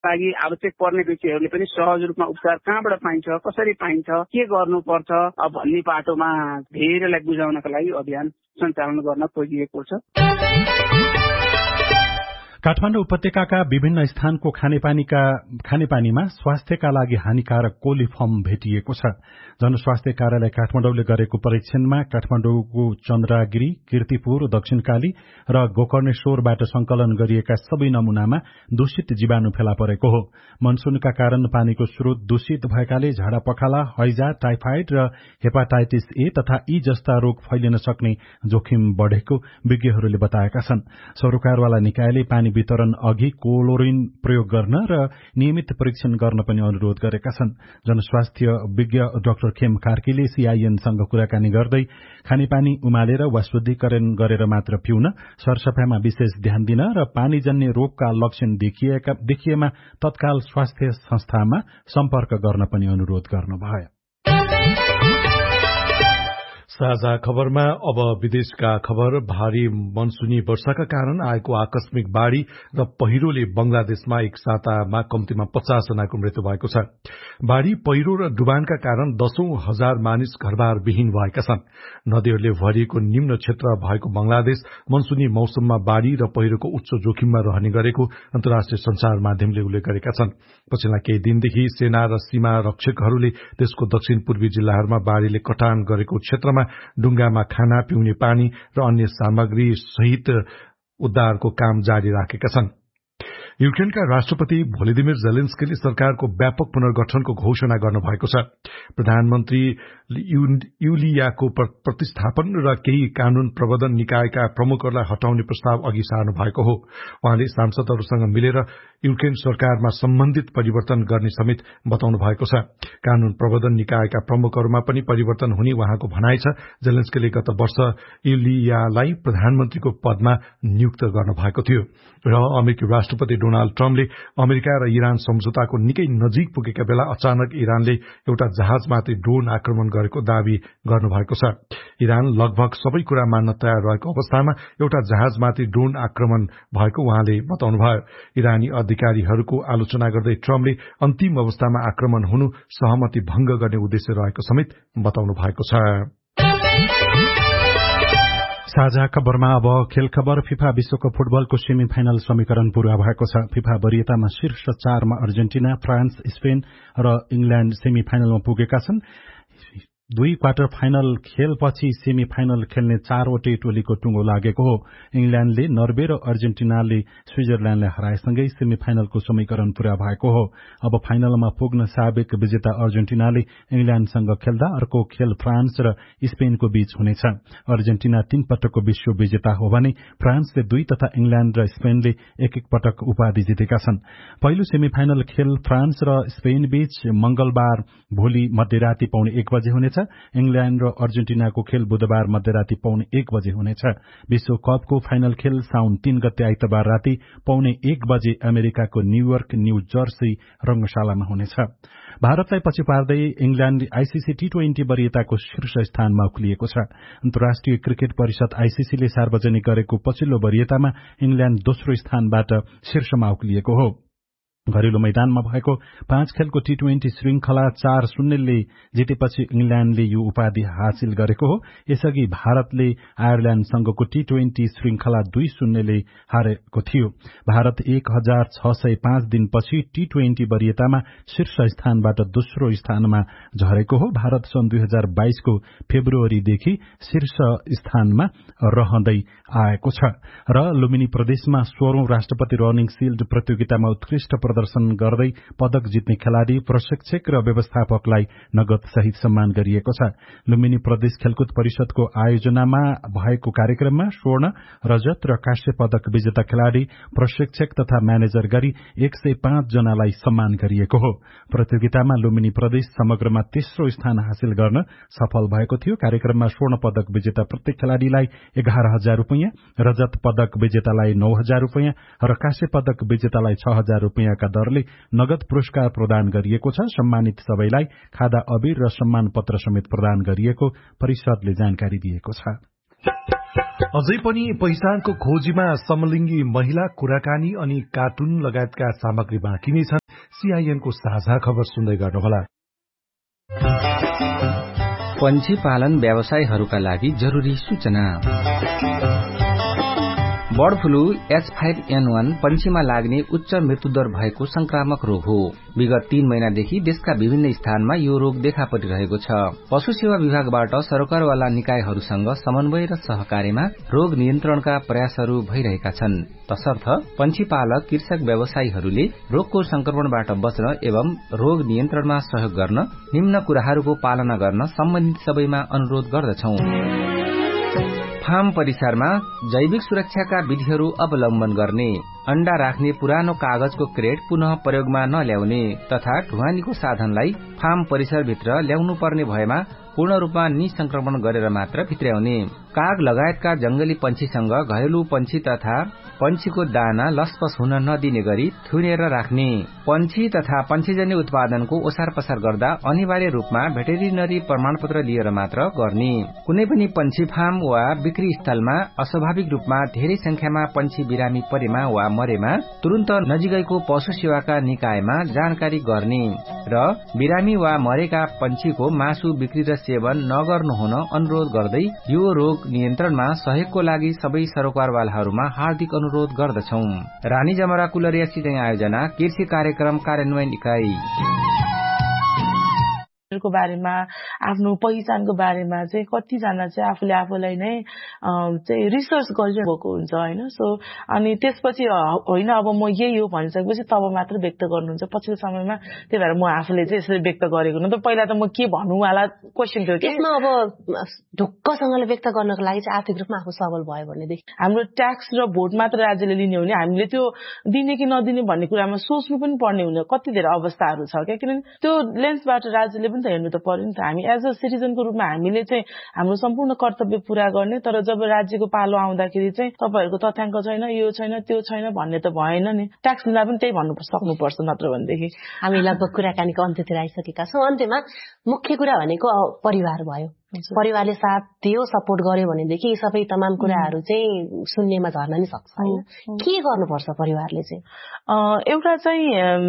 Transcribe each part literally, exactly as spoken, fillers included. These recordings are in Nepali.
लागि आवश्यक पर्ने व्यक्तिहरूले पनि सहज रूपमा उपचार कहाँबाट पाइन्छ, कसरी पाइन्छ, के गर्नुपर्छ भन्ने बाटोमा धेरैलाई बुझाउनका लागि अभियान सञ्चालन गर्न खोजिएको छ। काठमाडौँ उपत्यकाका विभिन्न स्थानको खानेपानीका खानेपानीमा स्वास्थ्यका लागि हानिकारक कोलिफर्म भेटिएको छ। जनस्वास्थ्य कार्यालय काठमाडौँले गरेको परीक्षणमा काठमाडौँको चन्द्रागिरी, कीर्तिपुर, दक्षिणकाली र गोकर्णेश्वरबाट संकलन गरिएका सबै नमूनामा दूषित जीवाणु फेला परेको हो। मनसूनका कारण पानीको स्रोत दूषित भएकाले झाडा पखाला, हैजा, टाइफाइड र हेपाटाइटिस ए तथा ई जस्ता रोग फैलिन सक्ने जोखिम बढ़ेको विज्ञहरूले बताएका छन्। सरोकारवाला निकायले पानी वितरण अघि क्लोरिन प्रयोग गर्न र नियमित परीक्षण गर्न पनि अनुरोध गरेका छन्। जनस्वास्थ्य विज्ञ डाक्टर खेम कार्कीले सीआईएनसँग कुराकानी गर्दै खानेपानी उमालेर वा शुद्धिकरण गरेर मात्र पिउन, सरसफाईमा विशेष ध्यान दिन र पानीजन्य रोगका लक्षण देखिएमा तत्काल स्वास्थ्य संस्थामा सम्पर्क गर्न पनि अनुरोध गर्नुभयो। साझा खबरमा अब विदेशका खबर। भारी मनसुनी वर्षाका कारण आएको आकस्मिक बाढ़ी र पहिरोले बंगलादेशमा एक सातामा कम्तीमा पचास जनाको मृत्यु भएको छ। बाढ़ी, पहिरो र डुबानका कारण दशौं हजार मानिस घरबार विहीन भएका छन्। नदीहरूले भरिएको निम्न क्षेत्र भएको बंगलादेश मनसुनी मौसममा बाढ़ी र पहिरोको उच्च जोखिममा रहने गरेको अन्तर्राष्ट्रिय संचार माध्यमले उल्लेख गरेका छन्। पछिल्ला केही दिनदेखि सेना र सीमा रक्षकहरूले देशको दक्षिण पूर्वी जिल्लाहरूमा बाढ़ीले कटान गरेको क्षेत्रमा डुंगामा खाना, पिउने पानी र अन्य सामग्री सहित उद्धारको काम जारी राखेका छन्। युक्रेनका राष्ट्रपति भोलोदिमिर जेलेन्स्कीले सरकारको व्यापक पुनर्गठनको घोषणा गर्नुभएको छ। प्रधानमन्त्री युलियाको प्रतिस्थापन र केही कानून प्रबन्धन निकायका प्रमुखहरूलाई हटाउने प्रस्ताव अघि सार्नु भएको हो। उहाँले सांसदहरूसँग मिलेर युक्रेन सरकारमा सम्बन्धित परिवर्तन गर्ने समेत बताउनु भएको छ। कानून प्रबन्धन निकायका प्रमुखहरूमा पनि परिवर्तन हुने उहाँको भनाइ छ। जेलेन्स्कीले गत वर्ष युलियालाई प्रधानमन्त्रीको पदमा नियुक्त गर्नुभएको थियो र अमेरिकी राष्ट्रपति डोनाल्ड ट्रम्पले अमेरिका र इरान सम्झौताको निकै नजिक पुगेका बेला अचानक इरानले एउटा जहाजमाथि ड्रोन आक्रमण गरेको दावी गर्नुभएको छ। इरान लगभग सबै कुरा मान्न तयार रहेको अवस्थामा एउटा जहाजमाथि ड्रोन आक्रमण भएको उहाँले बताउनुभयो। इरानी अधिकारीहरूको आलोचना गर्दै ट्रम्पले अन्तिम अवस्थामा आक्रमण हुनु सहमति भंग गर्ने उद्देश्य रहेको समेत बताउनु भएको छ। साझा खबरमा अब खेल खबर। फिफा विश्वकप फुटबलको सेमी फाइनल समीकरण पूरा भएको छ। फिफा वरियतामा शीर्ष चारमा अर्जेन्टिना, फ्रान्स, स्पेन र इंग्ल्याण्ड सेमी फाइनलमा पुगेका छन्। दुई क्वार्टर फाइनल खेलपछि सेमी फाइनल खेल्ने चारवटै टोलीको टुङ्गो लागेको हो। इंग्ल्याण्डले नर्वे र अर्जेन्टिनाले स्विजरल्याण्डलाई हराएसँगै सेमी फाइनलको समीकरण पूरा भएको हो। अब फाइनलमा पुग्न साबिक विजेता अर्जेन्टिनाले इंग्ल्याण्डसँग खेल्दा अर्को खेल फ्रान्स र स्पेनको बीच हुनेछ। अर्जेन्टिना तीन पटकको विश्व विजेता हो भने फ्रान्सले दुई तथा इंग्ल्याण्ड र स्पेनले एक एक पटक उपाधि जितेका छन्। पहिलो सेमी फाइनल खेल फ्रान्स र स्पेन बीच मंगलबार भोलि मध्यराती पौने एक बजे हुनेछ। इंग्ल्याण्ड र अर्जेन्टिनाको खेल बुधबार मध्यराती पौने एक बजे हुनेछ। विश्वकपको फाइनल खेल साउन तीन गते आइतबार राति पौने एक बजे अमेरिकाको न्यूयोर्क, न्यू जर्सी रंगशालामा हुनेछ। भारतलाई पछि पार्दै इंग्ल्याण्ड आईसीसी टी ट्वेन्टी वरियताको शीर्ष स्थानमा उक्लिएको छ। अन्तर्राष्ट्रिय क्रिकेट परिषद आईसीसीले सार्वजनिक गरेको पछिल्लो वरियतामा इंग्ल्याण्ड दोस्रो स्थानबाट शीर्षमा उक्लिएको हो। घरेलु मैदानमा भएको पाँच खेलको टी ट्वेन्टी श्रृंखला चार शून्यले जितेपछि इंग्ल्याण्डले यो उपाधि हासिल गरेको हो। यसअघि भारतले आयरल्याण्डसँगको टी ट्वेन्टी श्रृंखला दुई शून्यले हारेको थियो। भारत एक हजार छ सय पाँच दिनपछि टी ट्वेन्टी वरियतामा शीर्ष स्थानबाट दोस्रो स्थानमा झरेको हो। भारत सन् दुई हजार बाइसको फेब्रुअरीदेखि शीर्ष स्थानमा रहँदै आएको छ र लुम्बिनी प्रदेशमा सोह्रौं राष्ट्रपति रनिङ शिल्ड प्रतियोगितामा उत्कृष्ट प्रदर्शन गर्दै पदक जित्ने खेलाड़ी, प्रशिक्षक र व्यवस्थापकलाई नगद सहित सम्मान गरिएको छ। लुम्बिनी प्रदेश खेलकुद परिषदको आयोजनामा भएको कार्यक्रममा स्वर्ण, रजत र कांस्य पदक विजेता खेलाड़ी, प्रशिक्षक तथा म्यानेजर गरी एक सय पाँच जनालाई सम्मान गरिएको हो। प्रतियोगितामा लुम्बिनी प्रदेश समग्रमा तेस्रो स्थान हासिल गर्न सफल भएको थियो। कार्यक्रममा स्वर्ण पदक विजेता प्रत्येक खेलाड़ीलाई एघार हजार रूपियाँ, रजत पदक विजेतालाई नौ हजार रूपियाँ र कांस्य पदक विजेतालाई छ हजार रूपियाँ का दरले नगद पुरस्कार प्रदान गरिएको छ। सम्मानित सबैलाई खादा अबिर र सम्मान पत्र समेत प्रदान गरिएको परिषदले जानकारी दिएको छ। अझै पनि पहिचानको खोजीमा समलिङ्गी महिला, कुराकानी अनि कार्टुन लगायतका सामग्री बाँकी नै छन्। सीआईएनको साझा खबर सुन्दै गर्नुहोला। पन्छी पालन व्यवसायहरूका लागि जरुरी सूचना। Bird flu H five an वन पन्छीमा लाग्ने उच्च मृत्युदर भएको संक्रामक रोग हो। विगत तीन महिनादेखि देशका विभिन्न स्थानमा यो रोग देखा परिरहेको छ। पशु सेवा विभागबाट सरकारवाला निकायहरूसँग समन्वय र सहकार्यमा रोग नियन्त्रणका प्रयासहरू भइरहेका छन्। तसर्थ पन्छी पालक कृषक व्यवसायीहरूले रोगको संक्रमणबाट बच्न एवं रोग नियन्त्रणमा सहयोग गर्न निम्न कुराहरूको पालना गर्न सम्बन्धित सबैमा अनुरोध गर्दछौं। फार्म परिसरमा जैविक सुरक्षाका विधिहरू अवलम्बन गर्ने, अण्डा राख्ने पुरानो कागजको क्रेट पुनः प्रयोगमा नल्याउने तथा ढुवानीको साधनलाई फार्म परिसरभित्र ल्याउनु पर्ने भएमा पूर्ण रूपमा निसंक्रमण गरेर मात्र भित्र्याउने, काग लगायतका जंगली पंक्षीसँग घरेलु पंक्षी तथा पंक्षीको दाना लसपस हुन नदिने गरी थुनेर राख्ने, पंक्षी तथा पंक्षीजन्य उत्पादनको ओसार पसार गर्दा अनिवार्य रूपमा भेटेरिनरी प्रमाणपत्र लिएर मात्र गर्ने, कुनै पनि पंक्षी फार्म वा बिक्री स्थलमा अस्वाभाविक रूपमा धेरै संख्यामा पंक्षी बिरामी परेमा वा मरेमा तुरन्त नजिकैको पशु सेवाका निकायमा जानकारी गर्ने र बिरामी वा मरेका पंक्षीको मासु बिक्री र सेवन नगर्नु हुन अनुरोध गर्दै यो रोग नियन्त्रणमा सहयोगको लागि सबै सरकारवालाहरूमा हार्दिक अनुरोध गर्दछौं। रानी जमरा कुलरिया सिंचाई आयोजना कृषि कार्यक्रम कार्यान्वयन इकाइ। को बारेमा आफ्नो पहिचानको बारेमा चाहिँ कतिजना चाहिँ आफूले आफूलाई नै चाहिँ रिसर्च गरिरहेको हुन्छ हैन। सो अनि त्यसपछि होइन अब म यही हो भनिसकेपछि तब मात्र व्यक्त गर्नुहुन्छ पछिल्लो समयमा। त्यही भएर म आफूले चाहिँ यसरी व्यक्त गरेको न त पहिला त म के भन्नुवाला क्वेशन थियो। त्यसमा अब ढुक्कसँगले व्यक्त गर्नको लागि चाहिँ आर्थिक रूपमा आफू सबल भयो भनेदेखि हाम्रो ट्याक्स र भोट मात्र राज्यले लिने हो भने हामीले त्यो दिने कि नदिने भन्ने कुरामा सोच्नु पनि पर्ने हुन्छ। कति धेरै अवस्थाहरू छ क्या, किनभने त्यो लेन्सबाट राज्यले पनि त हेर्नु त पर्यो नि त। हामी एज अ सिटिजनको रूपमा हामीले चाहिँ हाम्रो सम्पूर्ण कर्तव्य पूरा गर्ने, तर जब राज्यको पालो आउँदाखेरि चाहिँ तपाईहरुको तथ्याङ्क छैन, यो छैन, त्यो छैन भन्ने त भएन नि। ट्याक्स लिँदा पनि त्यही भन्नु सक्नुपर्छ, नत्र भनेदेखि हामी लगभग कुराकानीको अन्त्यतिर आइसकेका छौं। अन्त्यमा मुख्य कुरा भनेको परिवार भयो। परिवारले साथ दियो, सपोर्ट गर्यो भनेदेखि सबै तमाम कुराहरू चाहिँ शून्यमा झर्न नि सक्छ हैन। के गर्नुपर्छ परिवारले चाहिँ? एउटा चाहिँ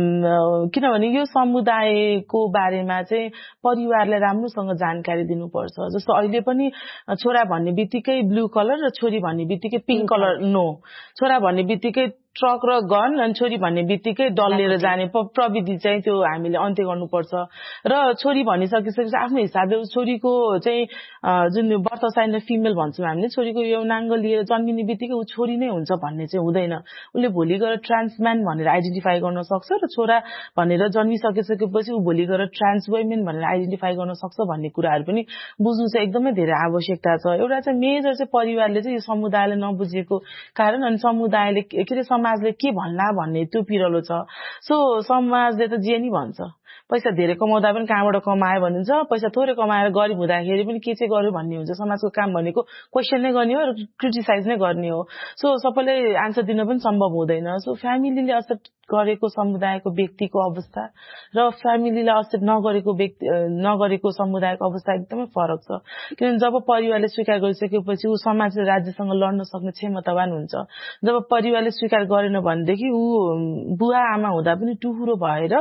किनभने यो समुदायको बारेमा चाहिँ परिवारले राम्रोसँग जानकारी दिनुपर्छ। जस्तो अहिले पनि छोरा भन्ने बित्तिकै ब्लू कलर र छोरी भन्ने बित्तिकै पिङ्क कलर नो, छोरा भन्ने बित्तिकै ट्रक र गन अनि छोरी भन्ने बित्तिकै डल्लेर जाने प्रविधि चाहिँ त्यो हामीले अन्त्य गर्नुपर्छ। र छोरी भनिसकिसकेपछि आफ्नो हिसाबले छोरीको चाहिँ जुन बर्थ साइन र फिमेल भन्छौँ हामीले, छोरीको यौनाङ्ग लिएर जन्मिने बित्तिकै ऊ छोरी नै हुन्छ भन्ने चाहिँ हुँदैन। उसले भोलि गएर ट्रान्सम्यान भनेर आइडेन्टिफाई गर्न सक्छ र छोरा भनेर जन्मिसकिसकेपछि ऊ भोलि गएर ट्रान्स वुमेन भनेर आइडेन्टिफाई गर्न सक्छ भन्ने कुराहरू पनि बुझ्नु चाहिँ एकदमै धेरै आवश्यकता छ। एउटा चाहिँ मेजर चाहिँ परिवारले चाहिँ यो समुदायले नबुझेको कारण अनि समुदायले के अरे समाजले के भन्ला भन्ने त्यो पिरलो छ। सो समाजले त जे नि भन्छ, पैसा धेरै कमाउँदा पनि कहाँबाट कमायो भनिन्छ, पैसा थोरै कमाएर गरिब हुँदाखेरि पनि के चाहिँ गर्यो भन्ने हुन्छ। समाजको काम भनेको क्वेसन नै गर्ने हो र क्रिटिसाइज नै गर्ने हो। सो सबैले आन्सर दिन पनि सम्भव हुँदैन। सो फ्यामिलीले एक्सेप्ट गरेको समुदायको व्यक्तिको अवस्था र फ्यामिलीले एक्सेप्ट नगरेको व्यक्ति नगरेको समुदायको अवस्था एकदमै फरक छ। किनभने जब परिवारले स्वीकार गरिसकेपछि ऊ समाज र राज्यसँग लड्न सक्ने क्षमतावान हुन्छ। जब परिवारले स्वीकार गरेन भनेदेखि ऊ बुवा आमा हुँदा पनि टुहुरो भएर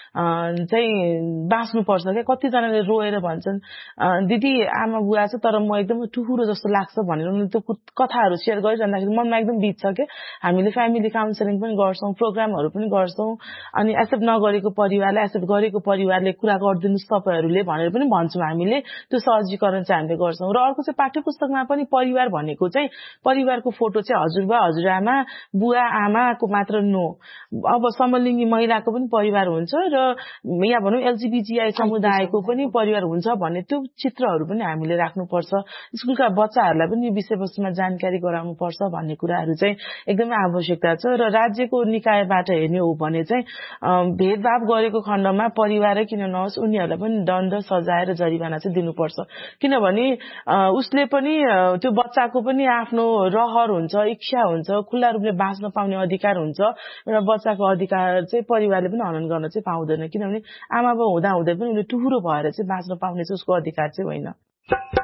चाहिँ बाँच्नुपर्छ क्या। कतिजनाले रोएर भन्छन् दिदी आमा बुवा छ तर म एकदमै टुहुरो जस्तो लाग्छ भनेर उनीहरूले त्यो कथाहरू सेयर गरिरहँदाखेरि मनमा एकदम बित्छ क्या। हामीले फ्यामिली काउन्सिलिङ पनि गर्छौँ, प्रोग्रामहरू पनि गर्छौँ। अनि एक्सेप्ट नगरेको परिवारलाई एक्सेप्ट गरेको परिवारले कुरा गरिदिनुहोस् तपाईँहरूले भनेर पनि भन्छौँ हामीले। त्यो सहजीकरण चाहिँ हामीले गर्छौँ। र अर्को चाहिँ पाठ्य पुस्तकमा पनि परिवार भनेको चाहिँ परिवारको फोटो चाहिँ हजुरबा हजुरआमा बुवा आमाको मात्र नो, अब समलिङ्गी महिलाको पनि परिवार हुन्छ र यहाँ भनौँ एलजीबीटीआई समुदायको पनि परिवार हुन्छ भन्ने त्यो चित्रहरू पनि हामीले राख्नुपर्छ। स्कुलका बच्चाहरूलाई पनि यो विषयवस्तुमा जानकारी गराउनु पर्छ भन्ने कुराहरू चाहिँ एकदमै आवश्यकता छ। र राज्यको निकायबाट हेर्ने हो भने चाहिँ भेदभाव गरेको खण्डमा परिवारै किन नहोस् उनीहरूलाई पनि दण्ड सजाय र जरिवाना चाहिँ दिनुपर्छ। किनभने उसले पनि त्यो बच्चाको पनि आफ्नो रहर हुन्छ, इच्छा हुन्छ, खुल्ला रूपले बाँच्न पाउने अधिकार हुन्छ। एउटा बच्चाको अधिकार चाहिँ परिवारले पनि हनन गर्न चाहिँ पाउँदैन, किनभने आमा बाउ हुँदा हुँदै पनि उसले टुहुरो भएर चाहिँ बाँच्न पाउने चाहिँ उसको अधिकार चाहिँ होइन।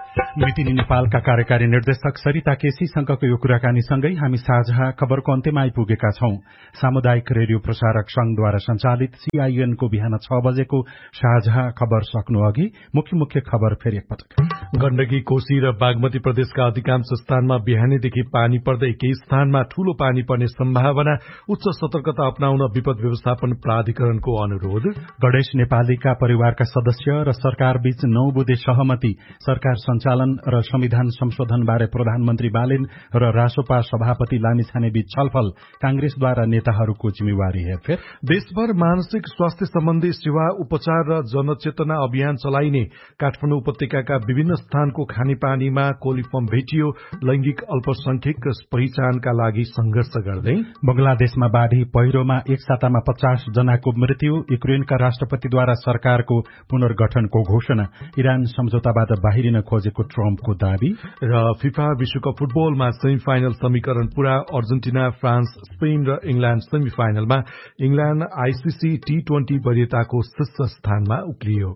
मितिनी नेपालका कार्यकारी निर्देशक सरिता केसीसँगको यो कुराकानीसँगै हामी साझा खबरको अन्त्यमा आइपुगेका छौं। सामुदायिक रेडियो प्रसारक संघद्वारा सञ्चालित सीआईएन को बिहान छ बजेको साझा खबर सक्नु अघि मुख्य मुख्य खबर फेरि एकपटक। गण्डकी, कोशी र बागमती प्रदेशका अधिकांश स्थानमा बिहानैदेखि पानी पर्दै केही स्थानमा ठूलो पानी पर्ने सम्भावना, उच्च सतर्कता अपनाउन विपद व्यवस्थापन प्राधिकरणको अनुरोध। गणेश नेपालीका परिवारका सदस्य र सरकारबीच नौ बुँदे सहमति, सरकार सञ्चालन र संविधान संशोधन बारे प्रधानमन्त्री बालेन र रासोपा सभापति लामिछाने बीच छलफल, कांग्रेसद्वारा नेताहरूको जिम्मेवारी हेरफेर। देशभर मानसिक स्वास्थ्य सम्बन्धी सेवा, उपचार र जनचेतना अभियान चलाइने काठमाडौँ उपत्यकाका विभिन्न स्थानको खानेपानीमा कोलिफर्म भेटियो, लैंगिक अल्पसंख्यक पहिचानका लागि संघर्ष गर्दै। बंगलादेशमा बाढ़ी पहिरोमा एक सातामा पचास जनाको मृत्यु, युक्रेनका राष्ट्रपतिद्वारा सरकारको पुनर्गठनको घोषणा, इरान सम्झौताबाट बाहिरिन खोजेको ट्रम्पको दावी। र फिफा विश्वकप फुटबलमा सेमी फाइनल समीकरण पूरा, अर्जेन्टिना, फ्रान्स, स्पेन र इंग्ल्याण्ड सेमी फाइनलमा, इंग्ल्याण्ड आईसीसी टी ट्वेन्टी वरियताको शीर्ष स्थानमा उक्लियो।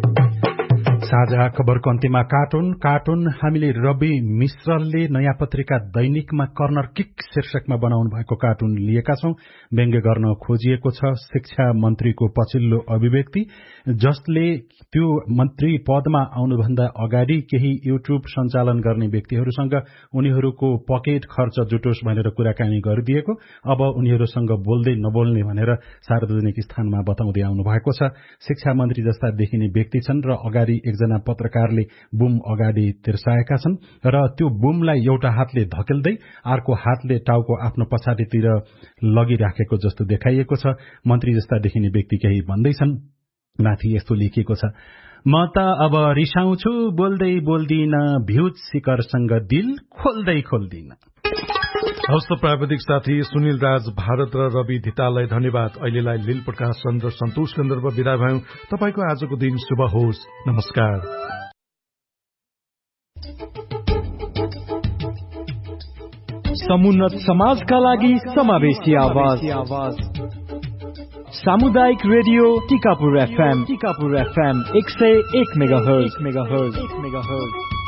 साझा खबरको अन्त्यमा कार्टुन कार्टुन हामीले रवि मिश्रले नयाँ पत्रिका दैनिकमा कर्नर किक शीर्षकमा बनाउनु भएको कार्टुन लिएका छौं। व्यङ्ग्य गर्न खोजिएको छ शिक्षा मन्त्रीको पछिल्लो अभिव्यक्ति, जसले त्यो मन्त्री पदमा आउनुभन्दा अगाडि केही युट्युब सञ्चालन गर्ने व्यक्तिहरूसँग उनीहरूको पकेट खर्च जुटोस् भनेर कुराकानी गरिदिएको, अब उनीहरूसँग बोल्दै नबोल्ने भनेर सार्वजनिक स्थानमा बताउँदै आउनु भएको छ। शिक्षा मन्त्री जस्ता देखिने व्यक्ति छन् र अगाडि एकजना पत्रकारले बुम अगाडि तिर्साएका छन् र त्यो बुमलाई एउटा हातले धकेल्दै अर्को हातले टाउको आफ्नो पछाडितिर लगिराखेको जस्तो देखाइएको छ। मन्त्री जस्ता देखिने व्यक्ति केही भन्दैछन्। माथि यस्तो लेखिएको छ, म त अब रिसाउँछु, बोल्दै बोल्दिन, भ्युज शिखरसँग दिल खोल्दै खोल्दिन। हस्त प्राविधिक साथी सुनिल राज, भारत र रवि धिताललाई धन्यवाद। अहिलेलाई लील प्रकाशन र सन्तोष केन्द्रब विदा भयौं। तपाईको आजको दिन शुभ होस्। नमस्कार। समुन्नत समाजका लागि समावेशी आवाज, सामुदायिक radio Tikapur FM Tikapur FM एक सय एक मेगाहर्ज मेगाहर्ज मेगाहर्ज